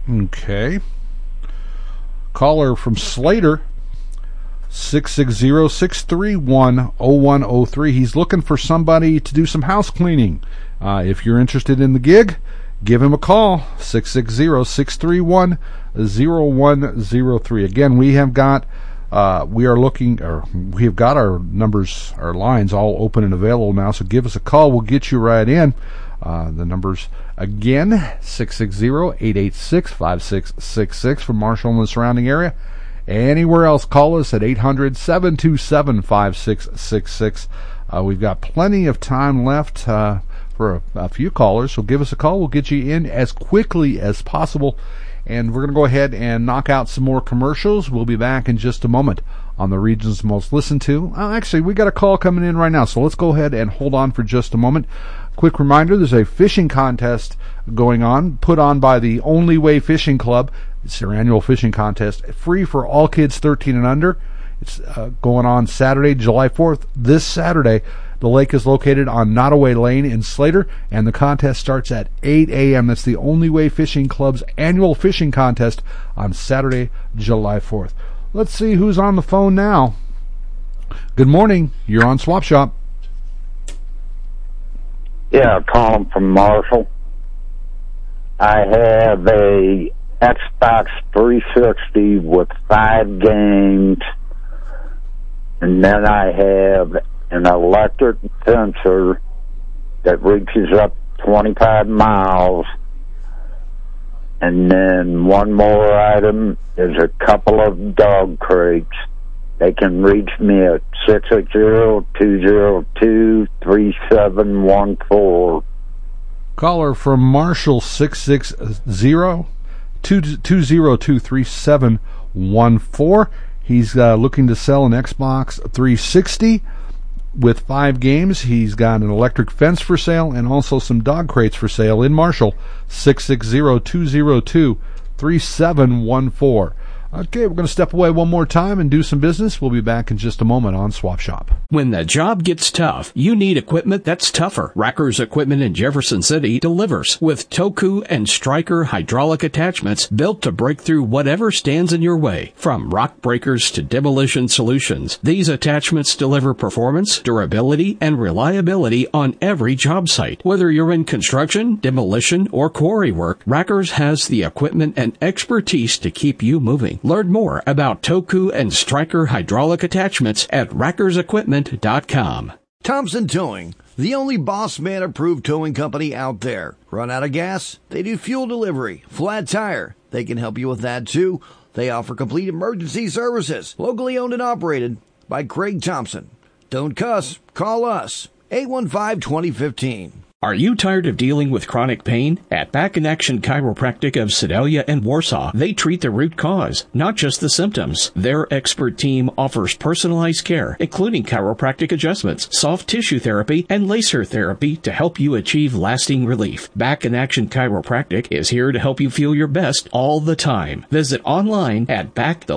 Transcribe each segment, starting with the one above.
Okay. Caller from Slater, 660-631-0103. He's looking for somebody to do some house cleaning. If you're interested in the gig, give him a call, 660-631-0103. Again, we have got our numbers, our lines all open and available now, so give us a call. We'll get you right in. The numbers again, 660-886-5666 from Marshall and the surrounding area. Anywhere else, call us at 800-727-5666. We've got plenty of time left for a few callers, so give us a call. We'll get you in as quickly as possible. And we're going to go ahead and knock out some more commercials. We'll be back in just a moment on the region's most listened to. Actually, we got a call coming in right now, so let's go ahead and hold on for just a moment. Quick reminder, there's a fishing contest going on, put on by the Only Way Fishing Club. It's their annual fishing contest, free for all kids 13 and under. It's going on Saturday, July 4th, this Saturday. The lake is located on Nottoway Lane in Slater, and the contest starts at 8 a.m. That's the Only Way Fishing Club's annual fishing contest on Saturday, July 4th. Let's see who's on the phone now. Good morning. You're on Swap Shop. Yeah, calling from Marshall. I have a Xbox 360 with 5 games, and then I have an electric fencer that reaches up 25 miles, and then one more item is a couple of dog crates. They can reach me at 660-202-3714. Caller from Marshall, 660-202-3714. He's looking to sell an Xbox 360 with 5 games. He's got an electric fence for sale and also some dog crates for sale in Marshall, 660-202-3714. Okay, we're going to step away one more time and do some business. We'll be back in just a moment on Swap Shop. When the job gets tough, you need equipment that's tougher. Racker's Equipment in Jefferson City delivers with Toku and Stryker hydraulic attachments built to break through whatever stands in your way. From rock breakers to demolition solutions, these attachments deliver performance, durability, and reliability on every job site. Whether you're in construction, demolition, or quarry work, Racker's has the equipment and expertise to keep you moving. Learn more about Toku and Stryker hydraulic attachments at rackersequipment.com. Thompson Towing, the only Boss Man approved towing company out there. Run out of gas? They do fuel delivery. Flat tire? They can help you with that too. They offer complete emergency services, locally owned and operated by Craig Thompson. Don't cuss. Call us. 815-2015. Are you tired of dealing with chronic pain? At Back in Action Chiropractic of Sedalia and Warsaw, they treat the root cause, not just the symptoms. Their expert team offers personalized care, including chiropractic adjustments, soft tissue therapy, and laser therapy to help you achieve lasting relief. Back in Action Chiropractic is here to help you feel your best all the time. Visit online at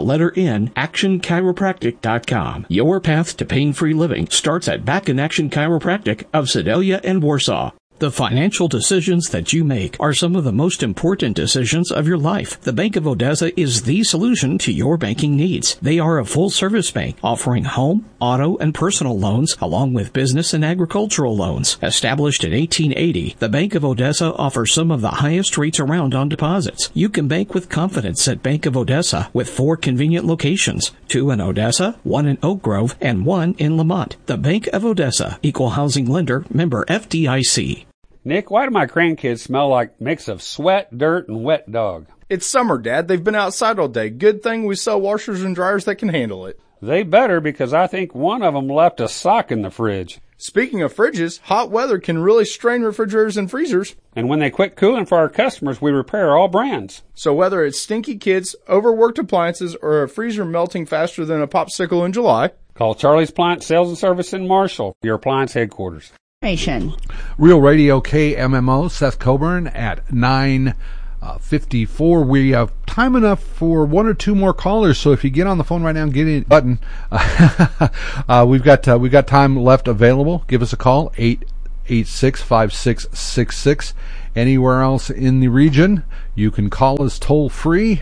actionchiropractic.com. Your path to pain-free living starts at Back in Action Chiropractic of Sedalia and Warsaw. The financial decisions that you make are some of the most important decisions of your life. The Bank of Odessa is the solution to your banking needs. They are a full-service bank offering home, auto, and personal loans along with business and agricultural loans. Established in 1880, the Bank of Odessa offers some of the highest rates around on deposits. You can bank with confidence at Bank of Odessa with 4 convenient locations, 2 in Odessa, 1 in Oak Grove, and 1 in Lamont. The Bank of Odessa, Equal Housing Lender, member FDIC. Nick, why do my grandkids smell like a mix of sweat, dirt, and wet dog? It's summer, Dad. They've been outside all day. Good thing we sell washers and dryers that can handle it. They better, because I think one of them left a sock in the fridge. Speaking of fridges, hot weather can really strain refrigerators and freezers. And when they quit cooling for our customers, we repair all brands. So whether it's stinky kids, overworked appliances, or a freezer melting faster than a popsicle in July, call Charlie's Appliance Sales and Service in Marshall, your appliance headquarters. Real Radio KMMO, Seth Coburn at 9:54. We have time enough for 1 or 2 more callers, so if you get on the phone right now and get in button, we've got time left available. Give us a call, 886-5666, anywhere else in the region, you can call us toll free,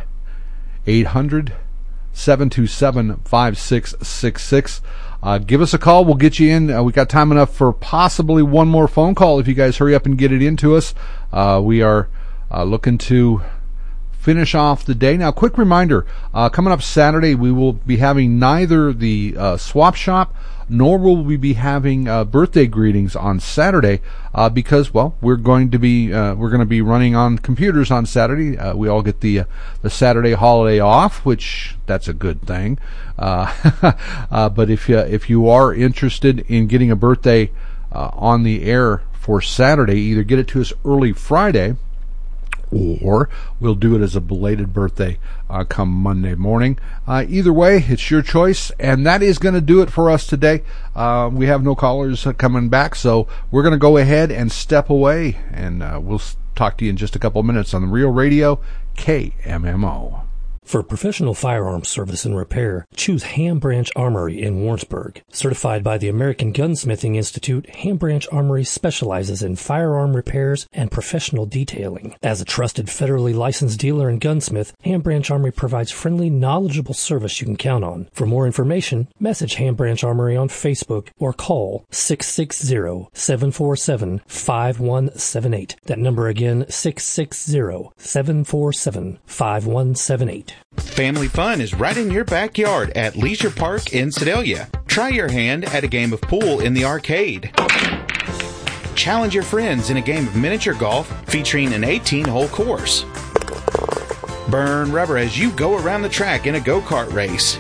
800-727-5666. Give us a call. We'll get you in. We got time enough for possibly one more phone call if you guys hurry up and get it into us. We are looking to finish off the day. Now, quick reminder, coming up Saturday, we will be having neither the swap shop nor will we be having birthday greetings on Saturday because, well, we're going to be running on computers on Saturday. We all get the Saturday holiday off, which that's a good thing. But if you are interested in getting a birthday on the air for Saturday, either get it to us early Friday, or we'll do it as a belated birthday come Monday morning. Either way, it's your choice, and that is going to do it for us today. We have no callers coming back, so we're going to go ahead and step away, and we'll talk to you in just a couple of minutes on the Real Radio, KMMO. For professional firearms service and repair, choose Ham Branch Armory in Warrensburg. Certified by the American Gunsmithing Institute, Ham Branch Armory specializes in firearm repairs and professional detailing. As a trusted federally licensed dealer and gunsmith, Ham Branch Armory provides friendly, knowledgeable service you can count on. For more information, message Ham Branch Armory on Facebook or call 660-747-5178. That number again, 660-747-5178. Family fun is right in your backyard at Leisure Park in Sedalia. Try your hand at a game of pool in the arcade. Challenge your friends in a game of miniature golf featuring an 18-hole course. Burn rubber as you go around the track in a go-kart race.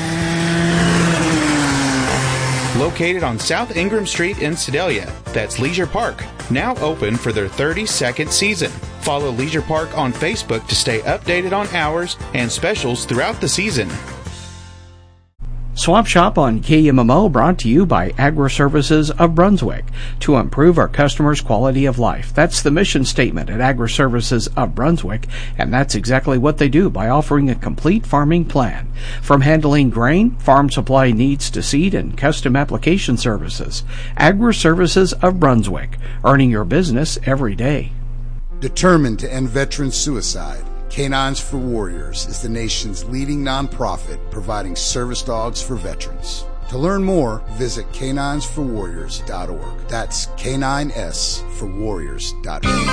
Located on South Ingram Street in Sedalia, that's Leisure Park, now open for their 32nd season. Follow Leisure Park on Facebook to stay updated on hours and specials throughout the season. Swap Shop on KMMO brought to you by Agri-Services of Brunswick to improve our customers' quality of life. That's the mission statement at Agri-Services of Brunswick, and that's exactly what they do by offering a complete farming plan. From handling grain, farm supply needs to seed and custom application services. Agri-Services of Brunswick, earning your business every day. Determined to end veteran suicide, Canines for Warriors is the nation's leading nonprofit providing service dogs for veterans. To learn more, visit caninesforwarriors.org. That's caninesforwarriors.org.